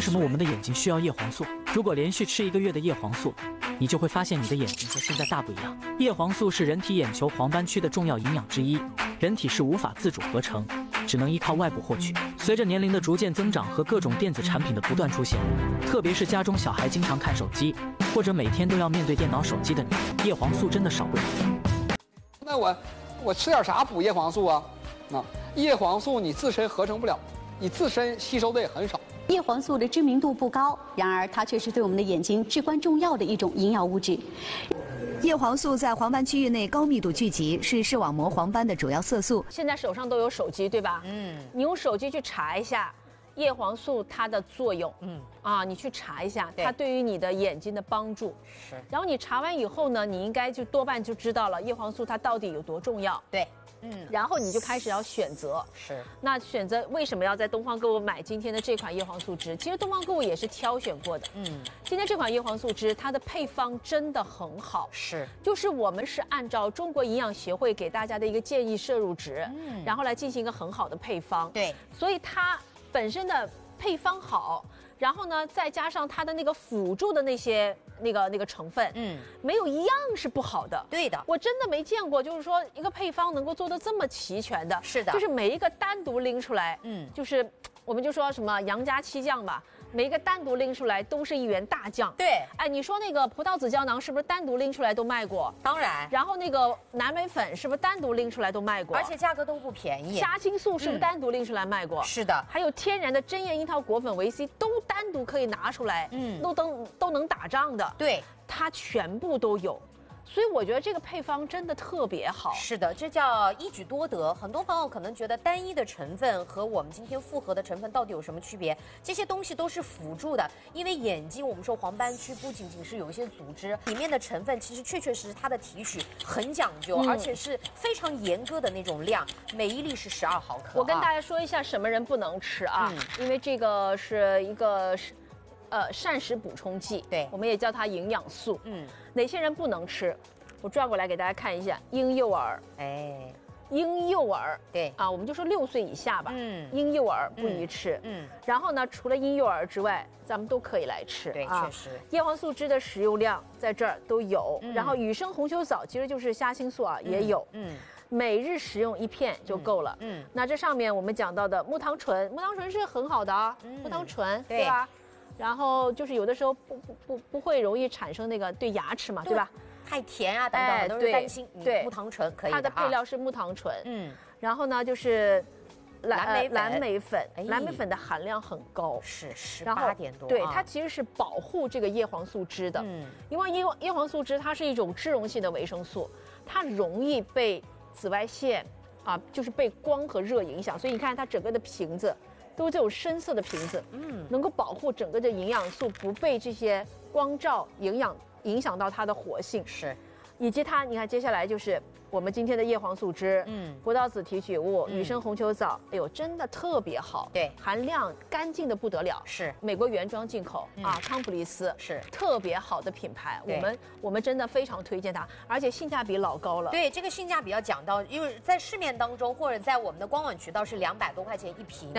什么我们的眼睛需要叶黄素？如果连续吃1个月的叶黄素，你就会发现你的眼睛和现在大不一样。叶黄素是人体眼球黄斑区的重要营养之一，人体是无法自主合成，只能依靠外部获取。随着年龄的逐渐增长和各种电子产品的不断出现，特别是家中小孩经常看手机，或者每天都要面对电脑、手机的你，叶黄素真的少不了。 那我吃点啥补叶黄素啊？叶黄素你自身合成不了，你自身吸收的也很少。 叶黄素的知名度不高，然而它却是对我们的眼睛至关重要的一种营养物质。 叶黄素在黄斑区域内高密度聚集，是视网膜黄斑的主要色素。 现在手上都有手机，对吧？你用手机去查一下叶黄素它的作用。你去查一下它对于你的眼睛的帮助。是。然后你查完以后呢，你应该就多半就知道了叶黄素它到底有多重要。对。然后你就开始要选择，是。那选择为什么要在东方购物买今天的这款叶黄素汁？其实东方购物也是挑选过的。今天这款叶黄素汁，它的配方真的很好，是。就是我们是按照中国营养协会给大家的一个建议摄入值，然后来进行一个很好的配方。对。所以它本身的配方好，然后呢，再加上它的那个辅助的那些那个成分，没有一样是不好的。对的，我真的没见过，就是说一个配方能够做得这么齐全的。是的，就是每一个单独拎出来，就是我们就说什么杨家七酱吧。每一个单独拎出来都是一员大将。对，哎，你说那个葡萄籽胶囊是不是单独拎出来都卖过？当然。然后那个蓝莓粉是不是单独拎出来都卖过？而且价格都不便宜。虾青素是不是单独拎出来卖过？是的。还有天然的针叶樱桃果粉维 C 都单独可以拿出来，都能打仗的。对，它全部都有。所以我觉得这个配方真的特别好。是的，这叫一举多得。很多朋友可能觉得单一的成分和我们今天复合的成分到底有什么区别？这些东西都是辅助的。因为眼睛，我们说黄斑区不仅仅是有一些组织，里面的成分其实确确实实它的提取很讲究，而且是非常严格的那种量，每一粒是12毫克。我跟大家说一下什么人不能吃啊，因为这个是一个膳食补充剂，对，我们也叫它营养素。哪些人不能吃？我转过来给大家看一下，婴幼儿，婴幼儿，对啊，我们就说6岁以下吧，婴幼儿不宜吃。然后呢，除了婴幼儿之外，咱们都可以来吃。对，确实，叶黄素汁的食用量在这儿都有。然后雨生红球藻其实就是虾青素啊，也有。每日食用1片就够了。那这上面我们讲到的木糖醇，木糖醇是很好的啊，木糖醇，对吧？然后就是有的时候不会容易产生那个对牙齿嘛，对吧？太甜啊等等，都是担心。对，木糖醇可以的。它的配料是木糖醇。然后呢就是蓝莓粉，蓝莓粉的含量很高，是18点多。对，它其实是保护这个叶黄素汁的。因为叶黄素汁它是一种脂溶性的维生素，它容易被紫外线就是被光和热影响，所以你看它整个的瓶子。都是这种深色的瓶子，能够保护整个的营养素不被这些光照影响到它的活性，是，以及它，你看接下来就是我们今天的叶黄素汁，葡萄籽提取物、雨生红球藻，哎呦，真的特别好，对，含量干净的不得了，是美国原装进口康普利斯是特别好的品牌，我们真的非常推荐它，而且性价比老高了。对，这个性价比要讲到，因为在市面当中或者在我们的官网渠道是200多块钱一瓶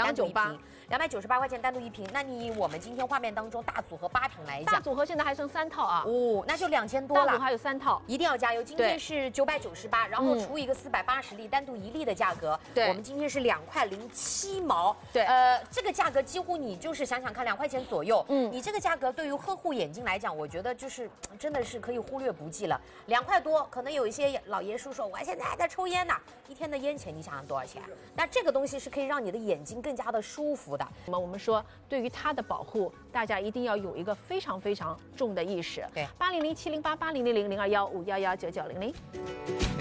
，298块钱单独一瓶。那你以我们今天画面当中大组合8瓶来讲，大组合现在还剩3套啊，那就2000多了，大组合还有3套，一定要加油。今天是998。然后除一个480粒，单独1粒的价格，对，我们今天是2块07毛，对，这个价格几乎你就是想想看2块钱左右，你这个价格对于呵护眼睛来讲，我觉得就是真的是可以忽略不计了。2块多，可能有一些老爷叔说我现在还在抽烟呢，一天的烟钱你想想多少钱？那这个东西是可以让你的眼睛更加的舒服的。那么我们说，对于它的保护，大家一定要有一个非常非常重的意识。对，8007088000215119900。